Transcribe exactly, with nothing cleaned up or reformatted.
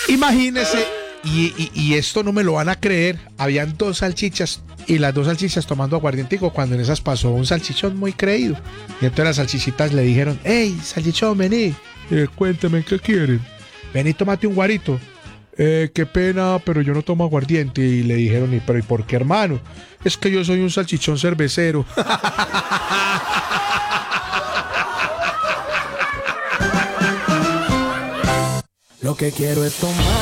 Imagínese, y, y, y esto no me lo van a creer, habían dos salchichas y las dos salchichas tomando aguardientico cuando en esas pasó un salchichón muy creído. Y entonces las salchichitas le dijeron, hey, salchichón, vení. Eh, cuéntame, ¿qué quieren? Vení, tómate un guarito. Eh, qué pena, pero yo no tomo aguardiente. Y le dijeron, ¿y pero y por qué, hermano? Es que yo soy un salchichón cervecero. Lo que quiero es tomar.